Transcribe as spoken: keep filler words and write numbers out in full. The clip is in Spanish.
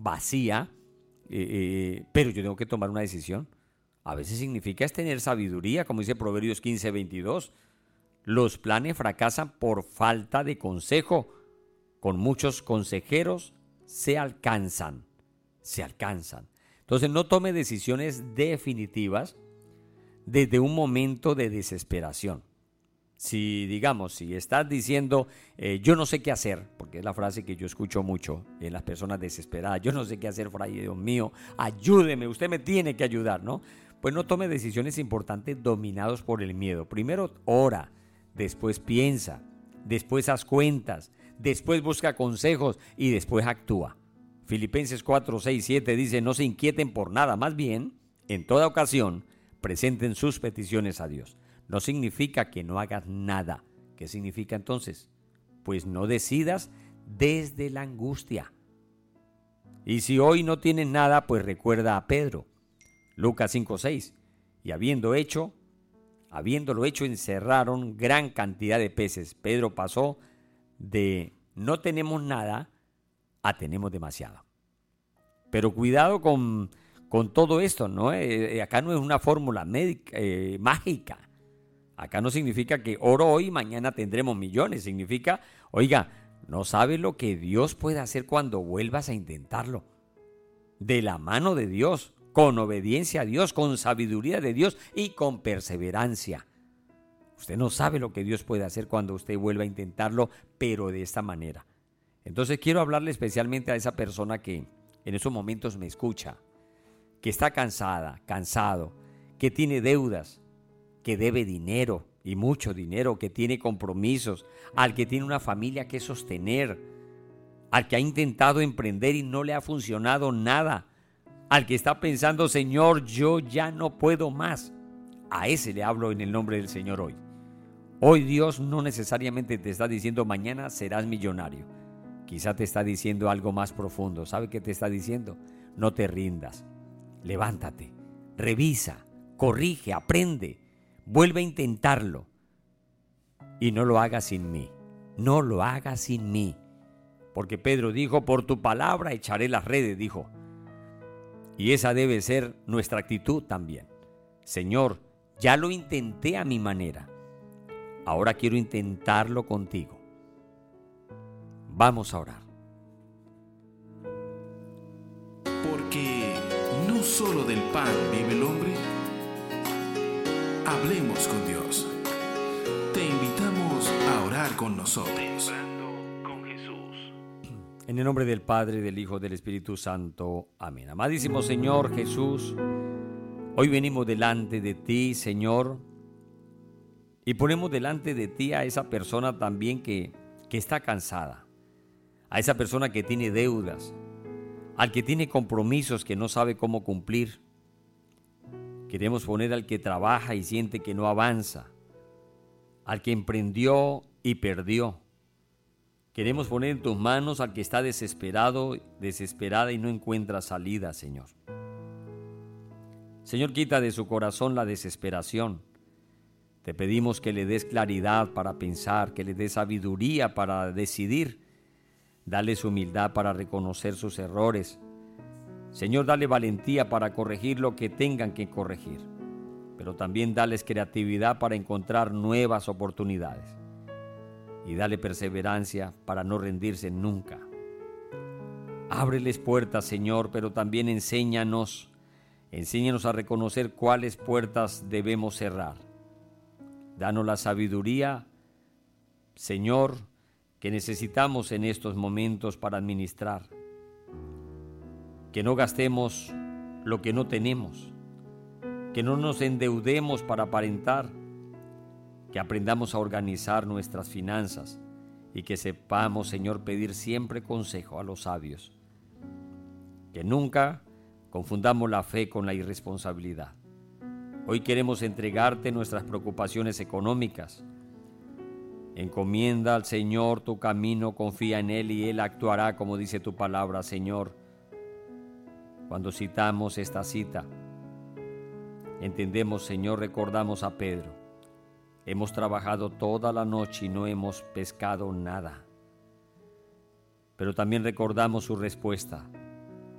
vacía, eh, eh, pero yo tengo que tomar una decisión. A veces significa es tener sabiduría, como dice Proverbios quince veintidós. Los planes fracasan por falta de consejo. Con muchos consejeros se alcanzan, se alcanzan. Entonces no tome decisiones definitivas desde un momento de desesperación. Si, digamos, si estás diciendo, eh, yo no sé qué hacer, porque es la frase que yo escucho mucho en las personas desesperadas, yo no sé qué hacer, Fray, Dios mío, ayúdeme, usted me tiene que ayudar, ¿no? Pues no tome decisiones importantes dominados por el miedo. Primero ora, después piensa, después haz cuentas, después busca consejos y después actúa. Filipenses cuatro, seis, siete dice, no se inquieten por nada, más bien, en toda ocasión, presenten sus peticiones a Dios. No significa que no hagas nada. ¿Qué significa entonces? Pues no decidas desde la angustia. Y si hoy no tienes nada, pues recuerda a Pedro. Lucas cinco, seis. Y habiendo hecho, habiéndolo hecho, encerraron gran cantidad de peces. Pedro pasó de no tenemos nada a tenemos demasiado. Pero cuidado con, con todo esto, ¿no? Eh, acá no es una fórmula médica, eh, mágica. Acá no significa que oro hoy y mañana tendremos millones. Significa, oiga, no sabes lo que Dios puede hacer cuando vuelvas a intentarlo. De la mano de Dios, con obediencia a Dios, con sabiduría de Dios y con perseverancia. Usted no sabe lo que Dios puede hacer cuando usted vuelva a intentarlo, pero de esta manera. Entonces quiero hablarle especialmente a esa persona que en esos momentos me escucha, que está cansada, cansado, que tiene deudas, que debe dinero y mucho dinero, que tiene compromisos, al que tiene una familia que sostener, al que ha intentado emprender y no le ha funcionado nada, al que está pensando, Señor, yo ya no puedo más. A ese le hablo en el nombre del Señor hoy. Hoy Dios no necesariamente te está diciendo mañana serás millonario. Quizá te está diciendo algo más profundo. ¿Sabe qué te está diciendo? No te rindas. Levántate, revisa, corrige, aprende. Vuelve a intentarlo y no lo hagas sin mí, no lo hagas sin mí, porque Pedro dijo, por tu palabra echaré las redes, dijo, y esa debe ser nuestra actitud también. Señor, ya lo intenté a mi manera, ahora quiero intentarlo contigo. Vamos a orar. Porque no solo del pan vive el hombre. Hablemos con Dios. Te invitamos a orar con nosotros. Orando con Jesús. En el nombre del Padre, del Hijo, del Espíritu Santo. Amén. Amadísimo Señor Jesús, hoy venimos delante de ti, Señor, y ponemos delante de ti a esa persona también que, que está cansada, a esa persona que tiene deudas, al que tiene compromisos que no sabe cómo cumplir. Queremos poner al que trabaja y siente que no avanza, al que emprendió y perdió. Queremos poner en tus manos al que está desesperado, desesperada y no encuentra salida, Señor. Señor, quita de su corazón la desesperación. Te pedimos que le des claridad para pensar, que le des sabiduría para decidir. Dales humildad para reconocer sus errores. Señor, dale valentía para corregir lo que tengan que corregir, pero también dales creatividad para encontrar nuevas oportunidades y dale perseverancia para no rendirse nunca. Ábreles puertas, Señor, pero también enséñanos, enséñanos a reconocer cuáles puertas debemos cerrar. Danos la sabiduría, Señor, que necesitamos en estos momentos para administrar. Que no gastemos lo que no tenemos, que no nos endeudemos para aparentar, que aprendamos a organizar nuestras finanzas y que sepamos, Señor, pedir siempre consejo a los sabios, que nunca confundamos la fe con la irresponsabilidad. Hoy queremos entregarte nuestras preocupaciones económicas. Encomienda al Señor tu camino, confía en Él y Él actuará como dice tu palabra, Señor. Cuando citamos esta cita, entendemos, Señor, recordamos a Pedro. Hemos trabajado toda la noche y no hemos pescado nada. Pero también recordamos su respuesta.